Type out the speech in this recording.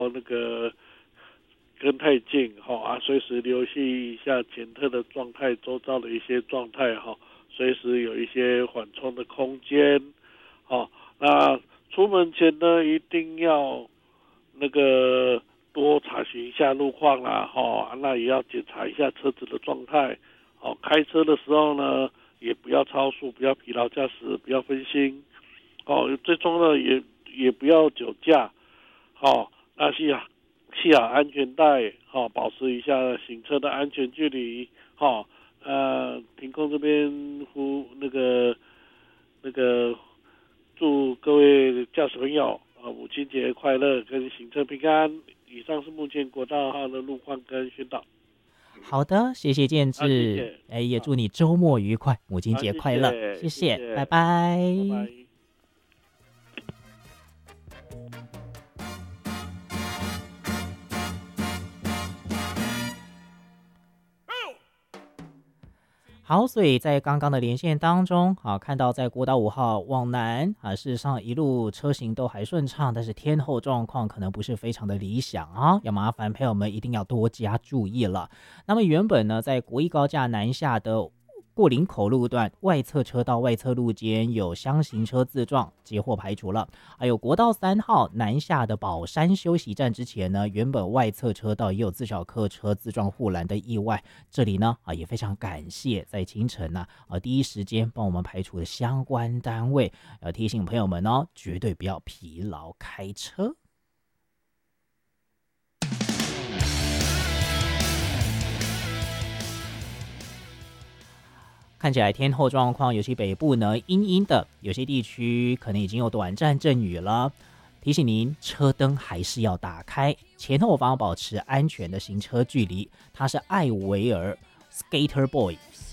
那个跟太近随时留意一下前侧的状态，周遭的一些状态随时有一些缓冲的空间那出门前呢，一定要那个多查询一下路况啦那也要检查一下车子的状态开车的时候呢，也不要超速，不要疲劳驾驶，不要分心最重要的也不要酒驾那系好安全带保持一下行车的安全距离停空这边祝各位驾驶朋友母亲节快乐跟行车平安。以上是目前国道2号的路况跟宣导。 好的，谢谢建谢志， 谢。 也祝你周末愉快，母亲节谢快乐， 谢， 谢谢，拜谢谢，拜拜。 拜。 好，所以在刚刚的连线当中看到在国道5号往南事实上一路车行都还顺畅，但是天候状况可能不是非常的理想要麻烦朋友们一定要多加注意了。那么原本呢，在国一高架南下的过林口路段外侧车道外侧路肩有厢型车自撞，截获排除了。还有国道3号南下的宝山休息站之前呢，原本外侧车道也有自小客车自撞护栏的意外，这里呢也非常感谢在清晨第一时间帮我们排除的相关单位，提醒朋友们绝对不要疲劳开车。看起来天候状况，尤其北部呢阴阴的，有些地区可能已经有短暂阵雨了。提醒您，车灯还是要打开，前后方保持安全的行车距离。他是艾维尔 Skater Boy。